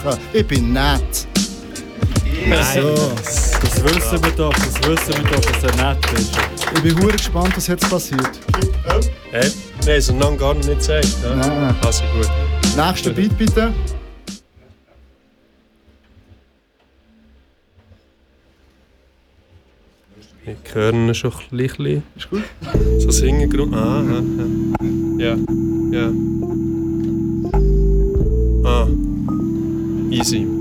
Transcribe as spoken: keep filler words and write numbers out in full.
Ich bin nett. So. Das wissen wir doch, das wissen wir doch, dass er nett ist. Ich bin sehr gespannt, was jetzt passiert. Hey, wir haben es einander gar nicht gezeigt. Ja? Nein. Also gut. Nächster Beat bitte. Ich höre ihn schon ein bisschen. Ist gut? So das Hintergrund. Ah, ja, ja. Ja. Ja. Ah. Easy.